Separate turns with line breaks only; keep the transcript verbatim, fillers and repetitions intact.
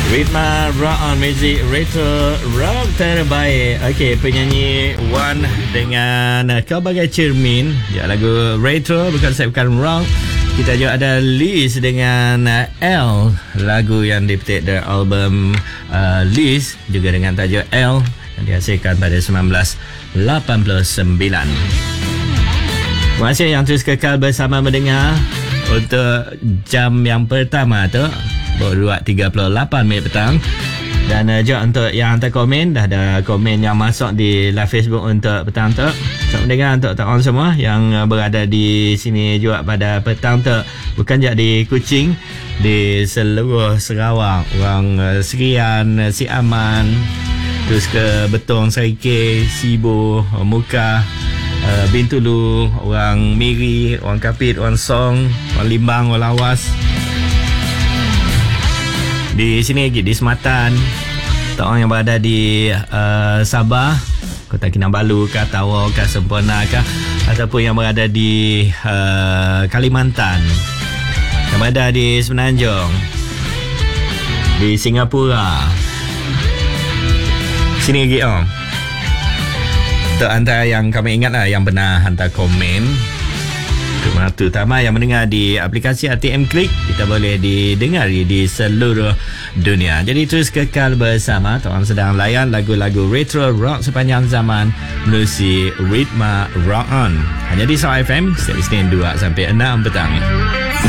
Ritma Rock on Music Retro Rock terbaik. Okey, penyanyi Wan dengan Kau Bagai Cermin. Ya, lagu retro, bukan saya bukan rock. Kita juga ada Liz dengan L, lagu yang dipetik dari album uh, Liz, juga dengan tajuk L, yang dihasilkan pada sembilan belas lapan puluh sembilan. Terima kasih yang terus kekal bersama mendengar untuk jam yang pertama tu, dua tiga puluh lapan minit petang. Dan uh, juga untuk yang hantar komen, dah ada komen yang masuk di live Facebook untuk petang tu. Selamat mendengar untuk tak semua yang uh, berada di sini juga pada petang tu. Bukan je di Kuching, di seluruh Sarawak, orang uh, Serian, uh, Si Aman, terus ke Betong, Serikir, Sibu, uh, Muka, uh, Bintulu, orang Miri, orang Kapit, orang Song, orang Limbang, orang Lawas. Di sini lagi di Sematan, orang yang berada di uh, Sabah, Kota Kinabalu ke, Tawau ke, Sempurna ke, ataupun yang berada di uh, Kalimantan, yang berada di Semenanjung, di Singapura. Sini lagi oh. Untuk antara yang kami ingat lah, yang pernah hantar komen, terutama yang mendengar di aplikasi A T M Klik, kita boleh didengari di seluruh dunia. Jadi terus kekal bersama. Tuan sedang layan lagu-lagu retro rock sepanjang zaman melalui Ritma Rock On, hanya di Sarawak F M setiap Isnin dua sampai enam petang.